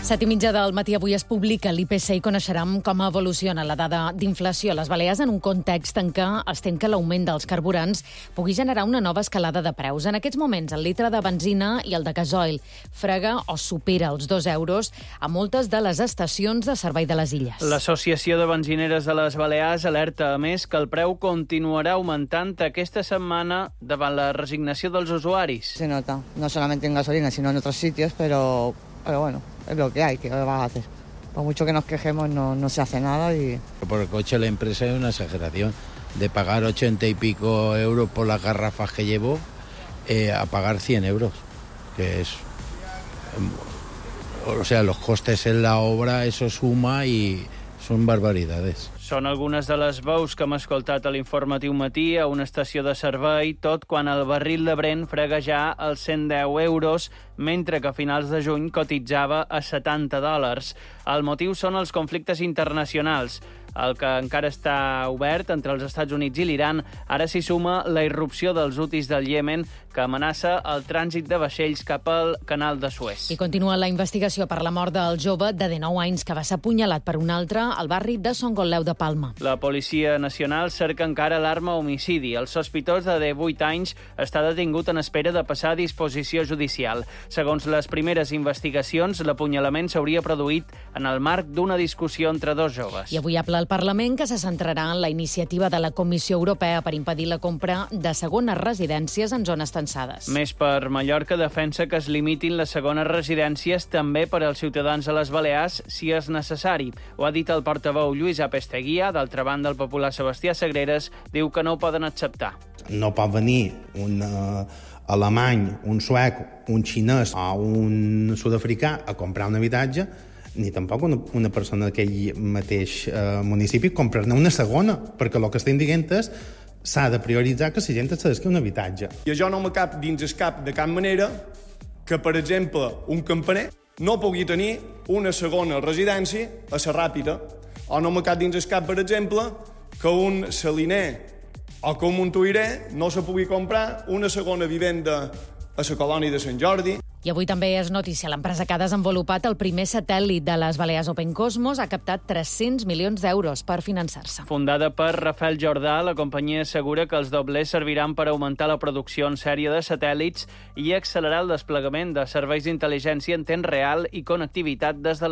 7:30 del matí avui es publica l'IPC i coneixerem com evoluciona la dada d'inflació a les Balears en un context en què es tem que l'augment dels carburants pugui generar una nova escalada de preus. En aquests moments, el litre de benzina i el de gasoil frega o supera els 2 euros a moltes de les estacions de servei de les illes. L'Associació de Benzineres de les Balears alerta, a més, que el preu continuarà augmentant aquesta setmana davant la resignació dels usuaris. Se nota, no solamente en gasolina, sino en otros sitios, pero bueno, es lo que hay, ¿qué vas a hacer? Por mucho que nos quejemos, no se hace nada y... Por el coche la empresa es una exageración de pagar 80 y pico euros por las garrafas que llevo a pagar 100 euros, que es... O sea, los costes en la obra, eso suma y son barbaridades. Són algunes de les veus que hem escoltat a l'informatiu matí a una estació de servei, tot quan el barril de Brent frega ja els 110 euros, mentre que a finals de juny cotitzava a $70. El motiu són els conflictes internacionals. El que encara està obert entre els Estats Units i l'Iran, ara s'hi suma la irrupció dels hutis del Iemen, que amenaça el trànsit de vaixells cap al canal de Suez. I continua la investigació per la mort del jove de 19 anys que va ser apunyalat per un altre al barri de Son Gotleu de Palma. La Policia Nacional cerca encara l'arma homicidi. El sospitós de 18 anys està detingut en espera de passar a disposició judicial. Segons les primeres investigacions, l'apunyalament s'hauria produït en el marc d'una discussió entre dos joves. I avui apla el Parlament que se centrarà en la iniciativa de la Comissió Europea per impedir la compra de segones residències en zones tensades. Més per Mallorca defensa que es limitin les segones residències també per als ciutadans de les Balears si és necessari. Ho ha dit el portaveu Lluís Apesteguia. D'altra banda, el popular Sebastià Sagreres diu que no ho poden acceptar. No pot venir un alemany, un suec, un xinès o un sud-africà a comprar un habitatge, ni tampoc una persona d'aquell mateix municipi comprar-ne una segona, perquè el que estem dient és s'ha de prioritzar que la gent accedeixi a un habitatge. I això no me cap dins el cap de cap manera que, per exemple, un campaner no pugui tenir una segona residència a la Ràpita, o no me cap dins el cap, per exemple, que un saliner o que un montuïrer no se pugui comprar una segona vivenda a la colònia de Sant Jordi. I avui també és notícia. L'empresa que ha desenvolupat el primer satèl·lit de les Balears Open Cosmos ha captat 300 milions d'euros per finançar-se. Fundada per Rafael Jordà, la companyia assegura que els doblers serviran per augmentar la producció en sèrie de satèl·lits i accelerar el desplegament de serveis d'intel·ligència en temps real i connectivitat des de